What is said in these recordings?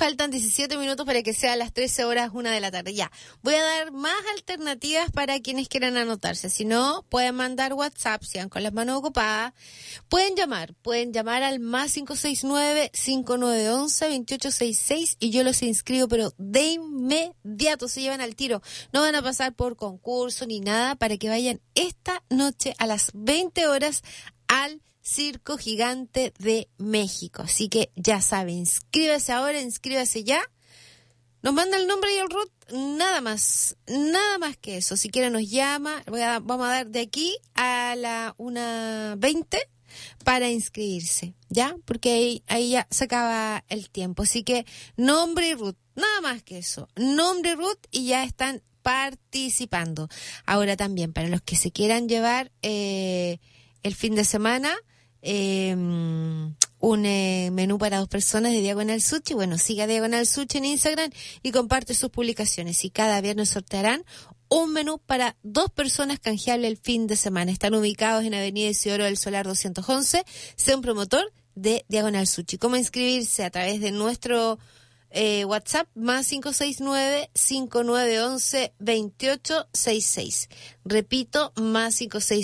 faltan 17 minutos para que sea las 13 horas, 1 de la tarde. Ya, voy a dar más alternativas para quienes quieran anotarse. Si no, pueden mandar WhatsApp, si van con las manos ocupadas. Pueden llamar al más 569-5911-2866 y yo los inscribo, pero de inmediato se llevan al tiro. No van a pasar por concurso ni nada para que vayan esta noche a las 20 horas al Circo Gigante de México. Así que ya saben, inscríbase ahora, inscríbase ya. Nos manda el nombre y el root, nada más que eso. Si quieren nos llama, vamos a dar de aquí a la 1:20 para inscribirse, ¿ya? Porque ahí ya se acaba el tiempo. Así que nombre y root, nada más que eso. Nombre y root y ya están participando. Ahora también, para los que se quieran llevar el fin de semana, un menú para 2 personas de Diagonal Sushi. Bueno, siga Diagonal Sushi en Instagram y comparte sus publicaciones. Y cada viernes sortearán un menú para 2 personas canjeable el fin de semana. Están ubicados en Avenida Isidoro del Solar 211. Sea un promotor de Diagonal Sushi. ¿Cómo inscribirse? A través de nuestro WhatsApp más 569-5911-2866. Repito, más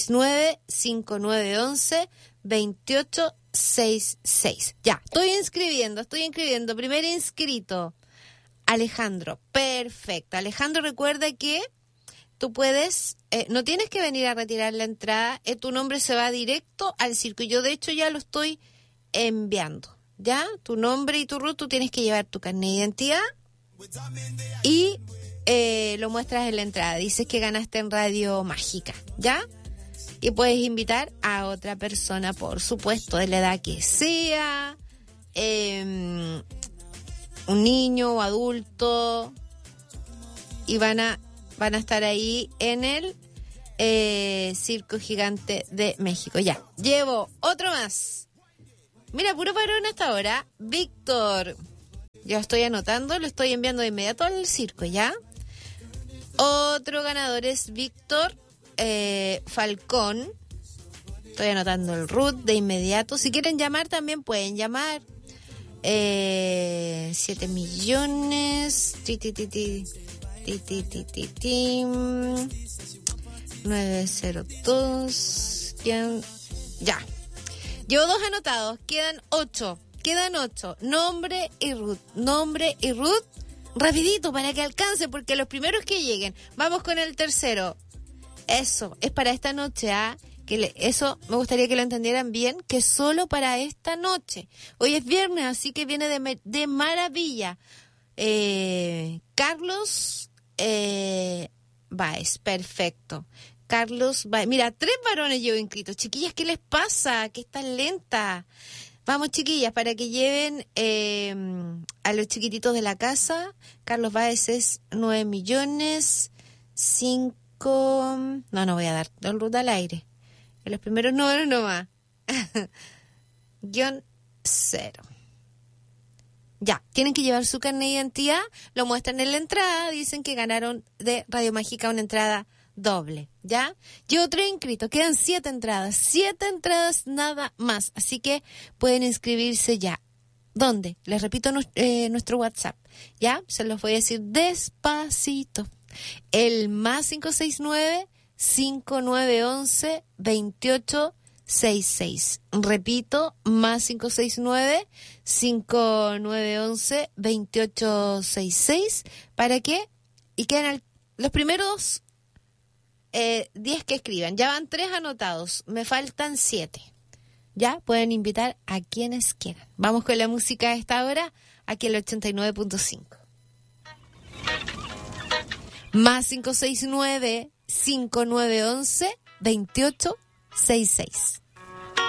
569-5911-2866. Ya, estoy inscribiendo. Primer inscrito, Alejandro. Perfecto. Alejandro, recuerda que tú puedes, no tienes que venir a retirar la entrada, tu nombre se va directo al circo. Yo, de hecho, ya lo estoy enviando. ¿Ya? Tu nombre y tu root, tú tienes que llevar tu carnet de identidad y lo muestras en la entrada. Dices que ganaste en Radio Mágica, ¿ya? Y puedes invitar a otra persona, por supuesto, de la edad que sea, un niño o adulto, y van a estar ahí en el Circo Gigante de México. Ya, llevo otro más. Mira, puro varón hasta ahora. Víctor. Ya estoy anotando, lo estoy enviando de inmediato al circo, ¿ya? Otro ganador es Víctor Falcón. Estoy anotando el root de inmediato. Si quieren llamar, también pueden llamar. 7 millones. 902. Ya. Llevo 2 anotados, quedan 8. Nombre y root. Rapidito para que alcance, porque los primeros que lleguen. Vamos con el tercero. Eso, es para esta noche, ¿ah? Eso me gustaría que lo entendieran bien, que es solo para esta noche. Hoy es viernes, así que viene de maravilla. Carlos Baez, perfecto. Carlos, mira, 3 varones llevo inscritos. Chiquillas, ¿qué les pasa? ¿Qué están lentas? Vamos, chiquillas, para que lleven a los chiquititos de la casa. Carlos Báez es 9 millones, 5... No voy a dar el root al aire. En los primeros números nomás. _0. Ya, tienen que llevar su carnet de identidad, lo muestran en la entrada, dicen que ganaron de Radio Mágica una entrada doble, ¿ya? Llevo 3 inscritos, quedan 7 entradas nada más, así que pueden inscribirse ya. ¿Dónde? Les repito nuestro WhatsApp, ¿ya? Se los voy a decir despacito. El más 569-5911-2866. Repito, más 569-5911-2866. ¿Para qué? Y quedan los primeros 10 que escriban. Ya van 3 anotados. Me faltan 7. Ya pueden invitar a quienes quieran. Vamos con la música a esta hora, aquí en el 89.5. Más 569-5911-2866.